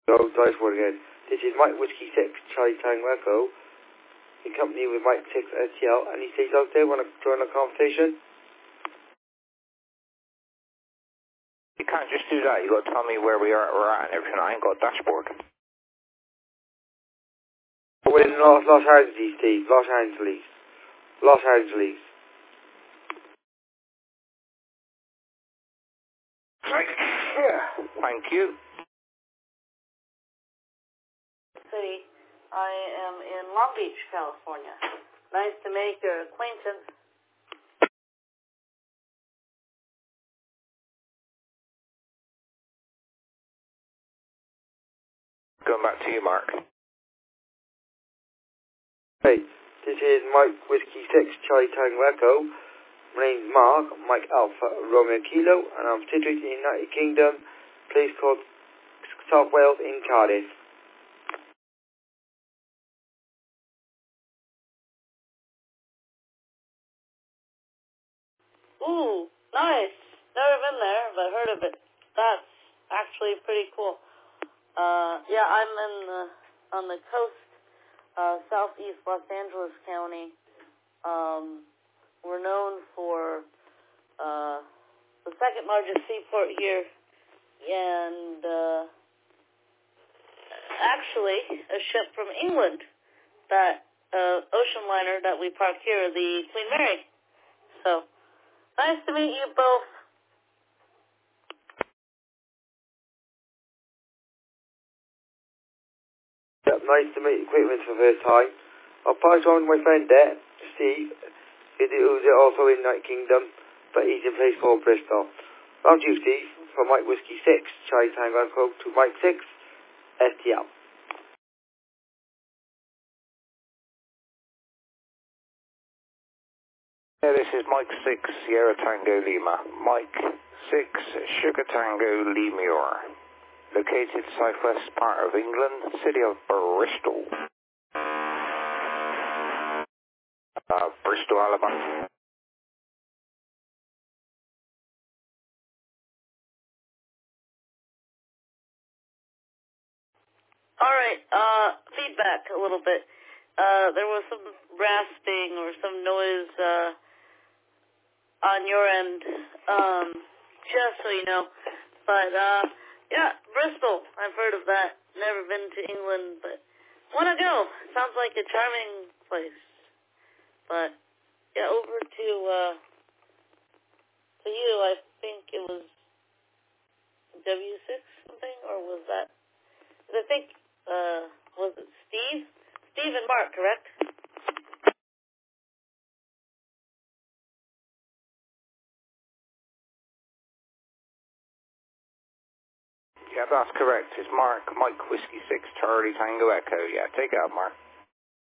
Go, dice for it again. This is Mike Whiskey 6, Charlie Tango Echo, in company with Mike 6 STL. Any states out there want to join the conversation? You can't just do that. You got to tell me where we're at and everything. I ain't got a dashboard. We're in Los Angeles, Steve. Los Angeles. Los Angeles. Thank you. City. I am in Long Beach, California. Nice to make your acquaintance. Going back to you, Mark. Hey, this is Mike Whiskey 6, Charlie Tango Echo. My name's Mark, Mike Alpha Romeo Kilo, and I'm situated in the United Kingdom, a place called South Wales in Cardiff. Ooh, nice. Never been there, but heard of it. That's actually pretty cool. Yeah, I'm on the coast, southeast Los Angeles County. We're known for the second largest seaport here, and actually a ship from England, that ocean liner that we park here, the Queen Mary. So, nice to meet you both. Yep, nice to meet equipment for the first time. I'll pass on to my friend there, Steve, who's also in the United Kingdom, but he's in a place called Bristol. Round you, Steve, from Mike Whiskey 6, Charlie Tango Echo, to Mike 6, STL. Yeah, this is Mike 6, Sierra Tango Lima. Mike 6, Sugar Tango Lemur. Located southwest part of England, city of Bristol. Bristol, Alabama. All right, feedback a little bit. There was some rasping or some noise on your end, just so you know. But, yeah, Bristol, I've heard of that. Never been to England, but want to go. Sounds like a charming place. But, yeah, over to you. I think it was W6 something, or was that? I think, was it Steve? Steve and Mark, correct? Yeah, that's correct. It's Mark, Mike Whiskey 6, Charlie Tango Echo. Yeah, take it out, Mark.